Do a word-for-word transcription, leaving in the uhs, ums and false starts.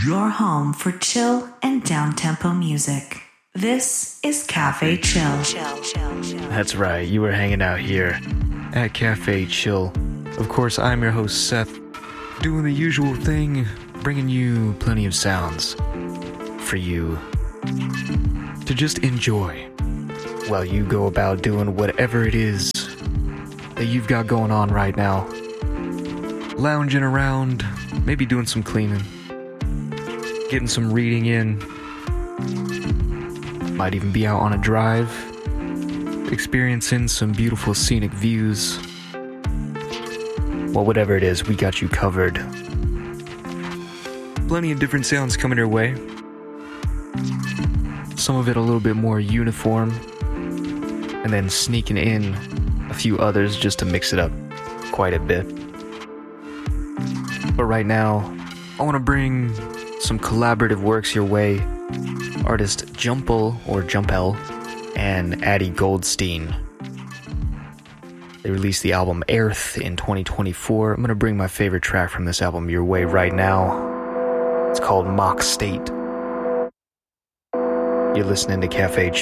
Your home for chill and down-tempo music. This is Cafe Chill. That's right, you were hanging out here at Cafe Chill. Of course, I'm your host, Seth, doing the usual thing, bringing you plenty of sounds for you to just enjoy while you go about doing whatever it is that you've got going on right now. Lounging around, maybe doing some cleaning, getting some reading in, might even be out on a drive, experiencing some beautiful scenic views. Well, whatever it is, we got you covered. Plenty of different sounds coming your way. Some of it a little bit more uniform, and then sneaking in a few others just to mix it up quite a bit. But right now, I want to bring some collaborative works your way. Artist Jumpel, or Jumpel, and Addie Goldstein. They released the album Earth in twenty twenty-four. I'm going to bring my favorite track from this album your way right now. It's called Mock State. You're listening to Cafe Chill.